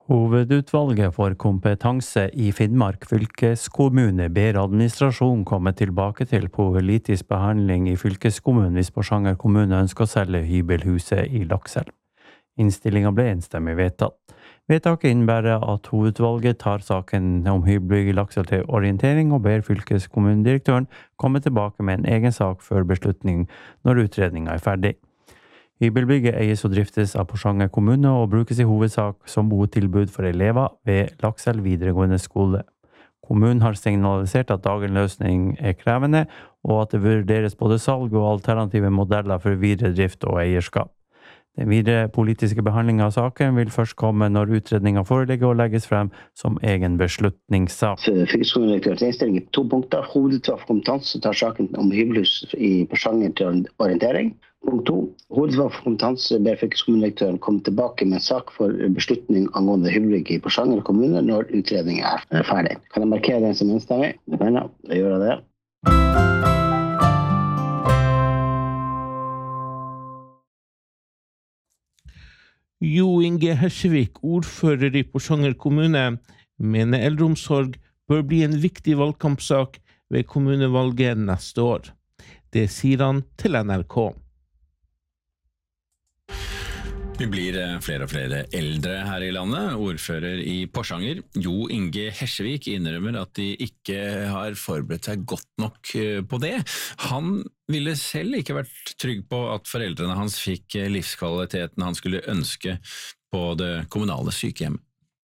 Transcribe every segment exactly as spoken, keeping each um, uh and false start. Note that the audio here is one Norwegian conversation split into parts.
Hovedutvalget for kompetanse i Finnmark fylkeskommune ber administrasjonen komme tilbake til politisk behandling i fylkeskommunen hvis Porsanger kommune ønsker å selge hybelhuset i Lakselv. Innstillingen ble enstemmig vedtatt. Vedtaket innebærer at hovedutvalget tar saken om hybelbygg i Lakselv til orientering og ber fylkeskommunedirektøren komme tilbake med en egen sak før beslutning når utredningen er ferdig. Hybelbygget eies og driftes av Porsanger kommune og brukes i hovedsak som botilbud for elever ved Lakselv videregående skole. Kommunen har signalisert at dagens løsning er krevende, og at det vurderes både salg og alternative modeller for videre drift og eierskap. Den videre politiske behandlingen av saken vil først komme når utredningen foreligger og legges frem som egen beslutningssak. Fylkeskommunedirektørens innstilling i to punkter. Hovedutvalg for kompetanse tar saken om hybelhus i Porsanger til orientering. Punkt to. Hovedutvalg for kompetanse ber fylkeskommunedirektøren komme tilbake med en sak for beslutning angående hybelbygg i Porsanger kommune når utredningen er ferdig. Kan jeg markere den som enstemmig? Det kan jeg. Da gjør jeg det. Jo Inge Hersevik, ordfører i Porsanger kommune, mener eldreomsorg bør bli en viktig valgkampsak ved kommunevalget neste år. Det sier han til N R K. Vi blir flere og flere eldre her i landet. Ordfører i Porsanger, Jo Inge Hersevik, innrømmer at de ikke har forberedt seg godt nok på det. Han ville selv ikke vært trygg på at foreldrene hans fikk livskvaliteten han skulle ønske på det kommunale sykehjemmet.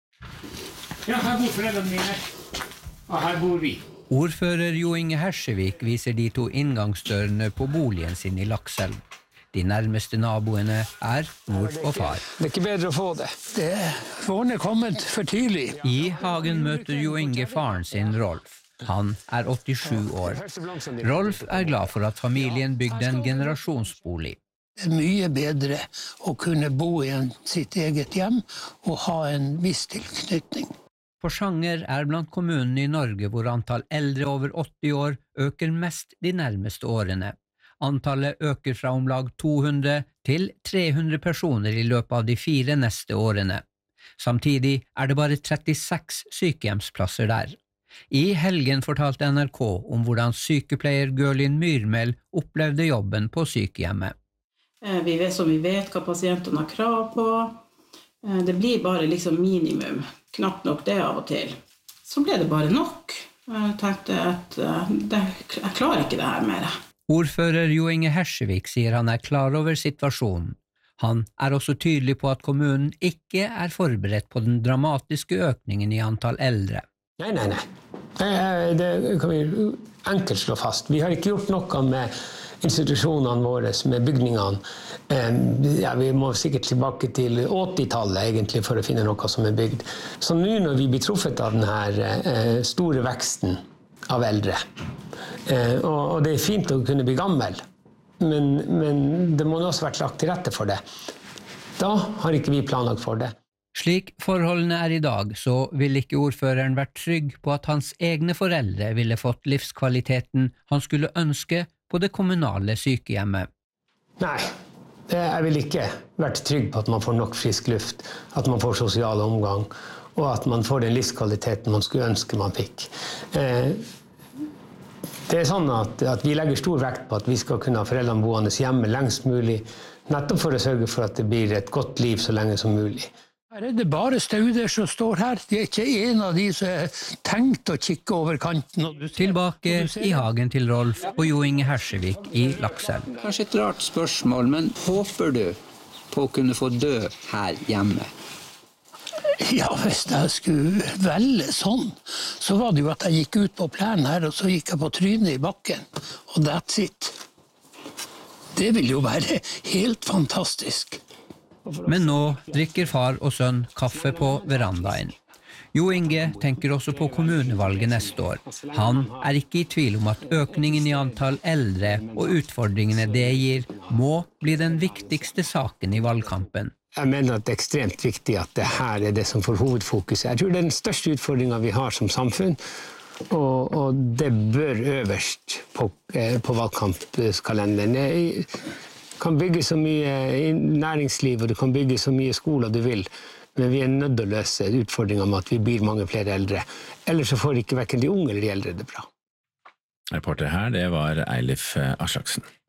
Ja, her bor foreldrene mine, og her bor vi. Ordfører Jo Inge Hersevik viser de to inngangsdørene på boligen sin i Lakselv. De nærmeste naboene er mor og far. Det er ikke bedre å få det. Det våren er kommet for tidlig. I hagen møter Jo Inge faren sin, Rolf. Han er åttisju år. Rolf er glad for at familien bygde en generasjonsbolig. Det er mye bedre å kunne bo i en, sitt eget hjem og ha en viss tilknytning. Porsanger er blant kommunene i Norge hvor antall eldre over åtti år øker mest de nærmeste årene. Antallet øker fra om lag to hundre til tre hundre personer i løpet av de fire neste årene. Samtidig er det bare trettiseks sykehjemsplasser der. I helgen fortalte N R K om hvordan sykepleier Gørlin Myrmel opplevde jobben på sykehjemmet. Vi vet som vi vet hva pasientene har krav på. Det blir bare liksom minimum, knapt nok det av og til. Så ble det bare nok. Jeg tenkte at det, jeg klarer ikke det her mer. Ordfører Jo Inge Hersevik sier han er klar over situasjonen. Han er også tydelig på at kommunen ikke er forberedt på den dramatiske økningen i antall eldre. Nei, nei, nei. Det kan vi enkelt slå fast. Vi har ikke gjort noe med institusjonene våre, med bygningene. Ja, vi må sikkert tilbake til åttitallet egentlig for å finne noe som er bygd. Så nå når vi blir truffet av denne store veksten av eldre, og det er fint å kunne bli gammel, men, men det må også vært lagt til rette for det. Da har ikke vi planlagt for det. Slik forholdene er i dag, så vil ikke ordføreren vært trygg på at hans egne foreldre ville fått livskvaliteten han skulle ønske på det kommunale sykehjemmet. Nei, jeg vil ikke vært trygg på at man får nok frisk luft, at man får sosial omgang, og at man får den livskvaliteten man skulle ønske man fikk. Det er sånn at, at vi legger stor vekt på at vi skal kunne ha foreldrene boende hjemme lengst mulig, nettopp for å sørge for at det blir et godt liv så lenge som mulig. Her er det bare stauder som står her. Det er ikke en av de som er tenkt å kikke over kanten. Tilbake i hagen til Rolf og Jo Inge Hersevik i Lakselv. Kanskje et rart spørsmål, men håper du på å kunne få dø her hjemme? Ja, hvis jeg skulle velge sånn, så var det jo at jeg gikk ut på plenen her, og så gikk jeg på trynet i bakken, og that's it. Det vil jo være helt fantastisk. Men nå drikker far og sønn kaffe på verandaen. Jo Inge tenker også på kommunevalget neste år. Han er ikke i tvil om at økningen i antall eldre og utfordringene det gir, må bli den viktigste saken i valgkampen. Jeg mener at det er ekstremt viktig at det her er det som får hovedfokus. Jeg tror det er den største utfordringen vi har som samfunn, og, og det bør øverst på, på valgkampskalenderen. Det kan bygge så mye næringsliv, og du kan bygge så mye skoler du vil, Men vi er nødt til å løse utfordringen med at vi blir mange flere eldre. Ellers så får ikke hverken de unge eller de eldre det bra. Reporter her, det var Eilif Aslaksen.